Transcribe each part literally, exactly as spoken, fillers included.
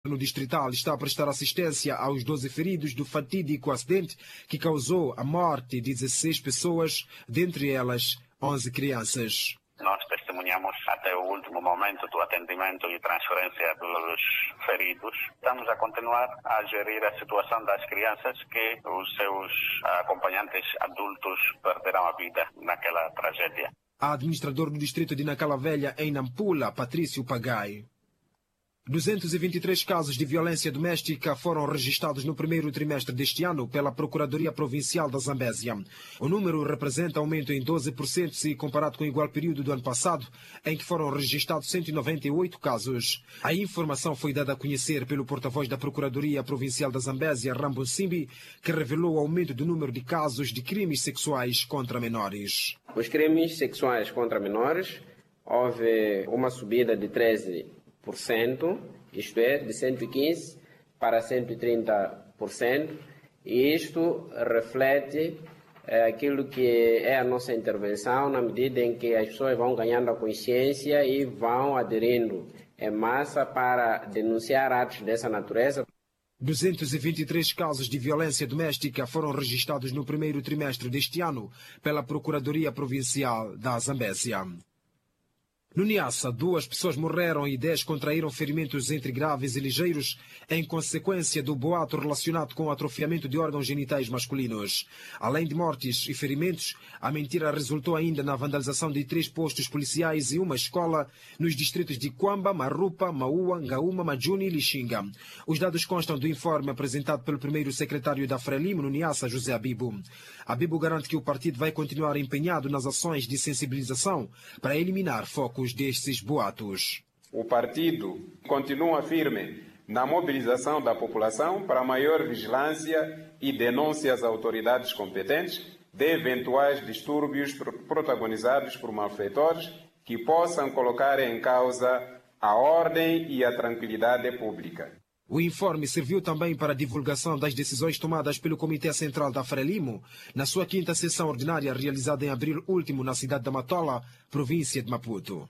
No distrital está a prestar assistência aos doze feridos do fatídico acidente que causou a morte de dezesseis pessoas, dentre elas onze crianças. Nós testemunhamos até o último momento do atendimento e transferência dos feridos. Estamos a continuar a gerir a situação das crianças que os seus acompanhantes adultos perderam a vida naquela tragédia. A administrador do distrito de Nacala Velha, em Nampula, Patrício Pagai. duzentos e vinte e três casos de violência doméstica foram registrados no primeiro trimestre deste ano pela Procuradoria Provincial da Zambésia. O número representa aumento em doze por cento se comparado com o igual período do ano passado, em que foram registrados cento e noventa e oito casos. A informação foi dada a conhecer pelo porta-voz da Procuradoria Provincial da Zambésia, Rambo Simbi, que revelou o aumento do número de casos de crimes sexuais contra menores. Os crimes sexuais contra menores, houve uma subida de treze por cento, isto é, de cento e quinze para cento e trinta por cento, e isto reflete é, aquilo que é a nossa intervenção, na medida em que as pessoas vão ganhando a consciência e vão aderindo em massa para denunciar atos dessa natureza. duzentos e vinte e três casos de violência doméstica foram registrados no primeiro trimestre deste ano pela Procuradoria Provincial da Zambésia. No Niassa, duas pessoas morreram e dez contraíram ferimentos entre graves e ligeiros em consequência do boato relacionado com o atrofiamento de órgãos genitais masculinos. Além de mortes e ferimentos, a mentira resultou ainda na vandalização de três postos policiais e uma escola nos distritos de Kwamba, Marupa, Maua, Ngauma, Majuni e Lixinga. Os dados constam do informe apresentado pelo primeiro secretário da Frelimo no Niassa, José Abibo. Abibo garante que o partido vai continuar empenhado nas ações de sensibilização para eliminar focos destes boatos. O partido continua firme na mobilização da população para maior vigilância e denúncia às autoridades competentes de eventuais distúrbios protagonizados por malfeitores que possam colocar em causa a ordem e a tranquilidade pública. O informe serviu também para a divulgação das decisões tomadas pelo Comitê Central da Frelimo na sua quinta sessão ordinária realizada em abril último na cidade de Matola, província de Maputo.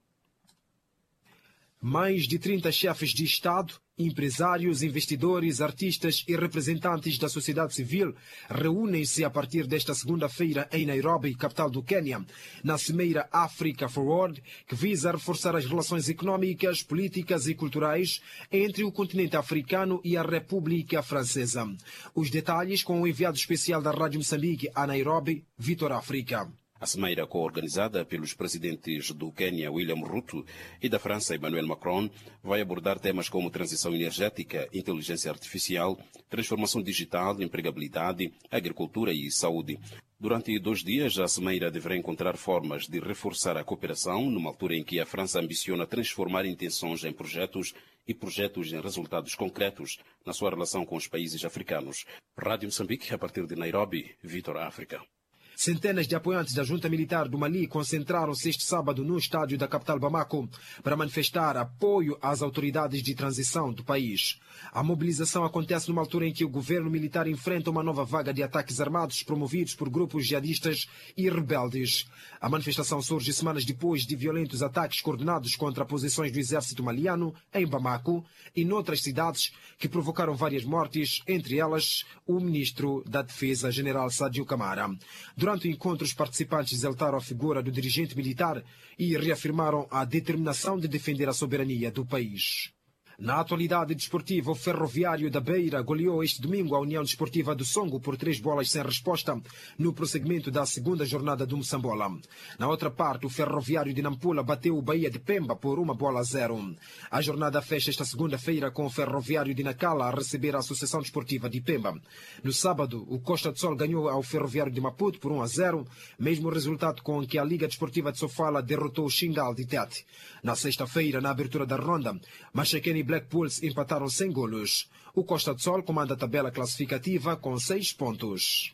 Mais de trinta chefes de Estado, empresários, investidores, artistas e representantes da sociedade civil reúnem-se a partir desta segunda-feira em Nairobi, capital do Quênia, na Cimeira Africa Forward, que visa reforçar as relações económicas, políticas e culturais entre o continente africano e a República Francesa. Os detalhes com o enviado especial da Rádio Moçambique a Nairobi, Vitor África. A cimeira, co-organizada pelos presidentes do Quênia, William Ruto, e da França, Emmanuel Macron, vai abordar temas como transição energética, inteligência artificial, transformação digital, empregabilidade, agricultura e saúde. Durante dois dias, a cimeira deverá encontrar formas de reforçar a cooperação, numa altura em que a França ambiciona transformar intenções em projetos e projetos em resultados concretos na sua relação com os países africanos. Rádio Moçambique, a partir de Nairobi, Vitor África. Centenas de apoiantes da junta militar do Mali concentraram-se este sábado no estádio da capital Bamako para manifestar apoio às autoridades de transição do país. A mobilização acontece numa altura em que o governo militar enfrenta uma nova vaga de ataques armados promovidos por grupos jihadistas e rebeldes. A manifestação surge semanas depois de violentos ataques coordenados contra posições do exército maliano em Bamako e noutras cidades que provocaram várias mortes, entre elas o ministro da Defesa, general Sadio Camara. Durante o encontro, os participantes exaltaram a figura do dirigente militar e reafirmaram a determinação de defender a soberania do país. Na atualidade desportiva, o Ferroviário da Beira goleou este domingo a União Desportiva do Songo por três bolas sem resposta no prosseguimento da segunda jornada do Moçambola. Na outra parte, o Ferroviário de Nampula bateu o Bahia de Pemba por uma bola a zero. A jornada fecha esta segunda-feira com o Ferroviário de Nacala a receber a Associação Desportiva de Pemba. No sábado, o Costa do Sol ganhou ao Ferroviário de Maputo por um a zero, mesmo resultado com que a Liga Desportiva de Sofala derrotou o Xingal de Tete. Na sexta-feira, na abertura da ronda, Machakene e Black Bulls empataram sem golos. O Costa do Sol comanda a tabela classificativa com seis pontos.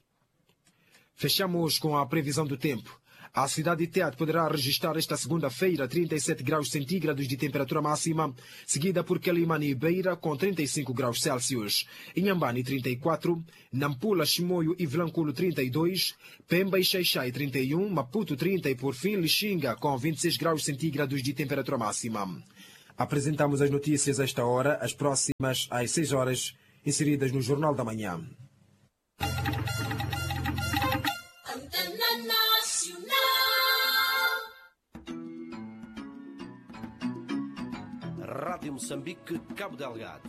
Fechamos com a previsão do tempo. A cidade de Tete poderá registrar esta segunda-feira trinta e sete graus centígrados de temperatura máxima, seguida por Quelimane e Beira com trinta e cinco graus Celsius, Inhambane trinta e quatro, Nampula, Chimoio e Vilanculo trinta e dois, Pemba e Xaixai trinta e um, Maputo trinta e por fim Lixinga com vinte e seis graus centígrados de temperatura máxima. Apresentamos as notícias a esta hora, as próximas às seis horas, inseridas no Jornal da Manhã. Rádio Moçambique, Cabo Delgado.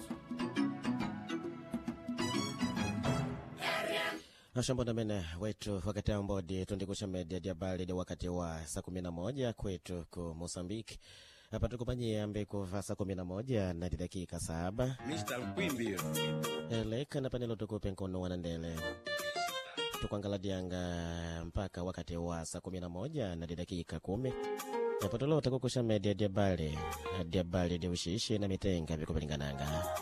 Nashambona mene wetu wakati ambao tundikusha media diabali dia wakati wa saa kumi na moja kwetu ku Moçambique. Hapa tukupanye ambe kwa saa kumi na moja na dakika saba. mister Quimbio. Eleka na panelo tukupe nkono wanandele. Tukuangala dianga mpaka wakati wa saa kumi na moja na dakika kumi. Hapa tulo takukusha media diabali. Diabali dia ushishi na mitenga viko pilingananga.